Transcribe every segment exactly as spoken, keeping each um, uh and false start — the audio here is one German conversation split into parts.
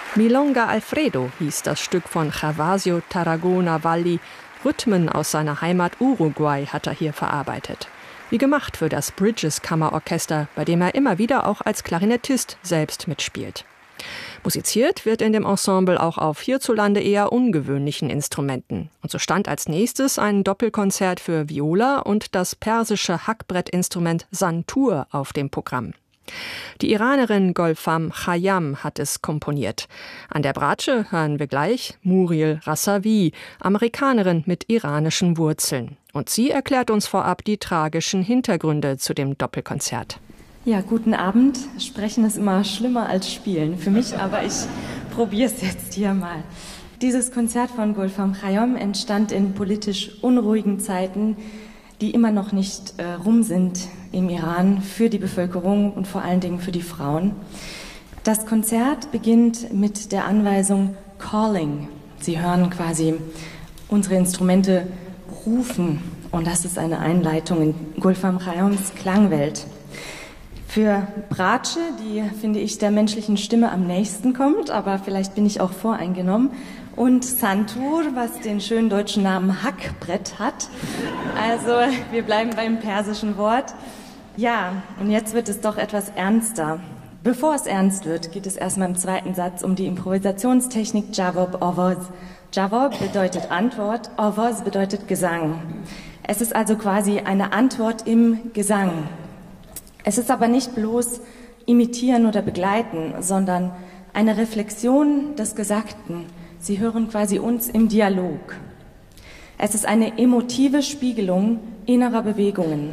Milonga Alfredo hieß das Stück von Gervasio Tarragona Valli. Rhythmen aus seiner Heimat Uruguay hat er hier verarbeitet. Wie gemacht für das Bridges Kammerorchester, bei dem er immer wieder auch als Klarinettist selbst mitspielt. Musiziert wird in dem Ensemble auch auf hierzulande eher ungewöhnlichen Instrumenten. Und so stand als nächstes ein Doppelkonzert für Viola und das persische Hackbrettinstrument Santur auf dem Programm. Die Iranerin Golfam Khayyam hat es komponiert. An der Bratsche hören wir gleich Muriel Rasavi, Amerikanerin mit iranischen Wurzeln. Und sie erklärt uns vorab die tragischen Hintergründe zu dem Doppelkonzert. Ja, guten Abend. Sprechen ist immer schlimmer als Spielen für mich, aber ich probiere es jetzt hier mal. Dieses Konzert von Golfam Khayyam entstand in politisch unruhigen Zeiten, die immer noch nicht äh, rum sind im Iran für die Bevölkerung und vor allen Dingen für die Frauen. Das Konzert beginnt mit der Anweisung Calling. Sie hören quasi unsere Instrumente rufen und das ist eine Einleitung in Golfam Khayyams Klangwelt. Für Bratsche, die, finde ich, der menschlichen Stimme am nächsten kommt, aber vielleicht bin ich auch voreingenommen. Und Santur, was den schönen deutschen Namen Hackbrett hat. Also wir bleiben beim persischen Wort. Ja, und jetzt wird es doch etwas ernster. Bevor es ernst wird, geht es erstmal im zweiten Satz um die Improvisationstechnik Javob Ovoz. Javob bedeutet Antwort, Ovoz bedeutet Gesang. Es ist also quasi eine Antwort im Gesang. Es ist aber nicht bloß imitieren oder begleiten, sondern eine Reflexion des Gesagten. Sie hören quasi uns im Dialog. Es ist eine emotive Spiegelung innerer Bewegungen.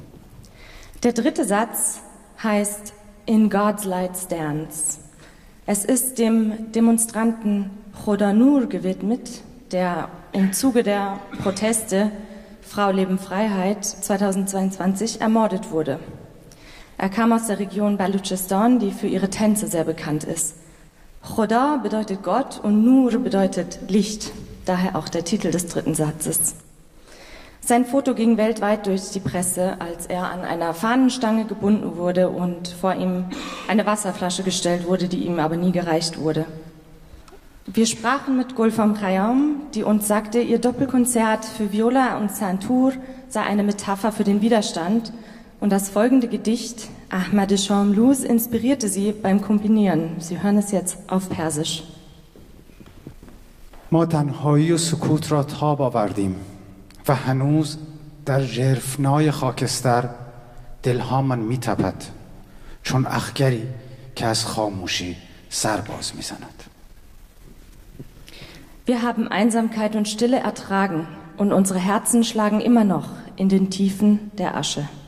Der dritte Satz heißt In God's Light Stands. Es ist dem Demonstranten Khoda Nur gewidmet, der im Zuge der Proteste Frau Leben Freiheit zweitausendzweiundzwanzig ermordet wurde. Er kam aus der Region Baluchistan, die für ihre Tänze sehr bekannt ist. Khoda bedeutet Gott und Nur bedeutet Licht, daher auch der Titel des dritten Satzes. Sein Foto ging weltweit durch die Presse, als er an einer Fahnenstange gebunden wurde und vor ihm eine Wasserflasche gestellt wurde, die ihm aber nie gereicht wurde. Wir sprachen mit Golfam Khayyam, die uns sagte, ihr Doppelkonzert für Viola und Santur sei eine Metapher für den Widerstand. Und das folgende Gedicht, Ahmad Shamlus, inspirierte sie beim Komponieren. Sie hören es jetzt auf Persisch. ما تنهایی و سکوت را تاب آوردیم و هنوز در ژرفنای خاکستر دلهامان میتپد چون اخگری که از خاموشی سر باز میزند. Wir haben Einsamkeit und Stille ertragen und unsere Herzen schlagen immer noch in den Tiefen der Asche.